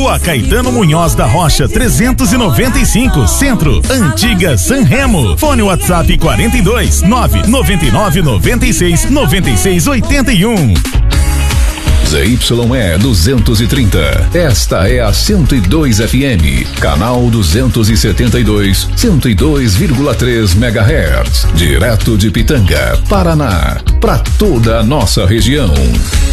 Rua Caetano Munhoz da Rocha 395, Centro, Antiga Sanremo. Fone WhatsApp 42 999 96 96 81. ZYE 230. Esta é a 102 FM, canal 272, 102,3 MHz, direto de Pitanga, Paraná, para toda a nossa região.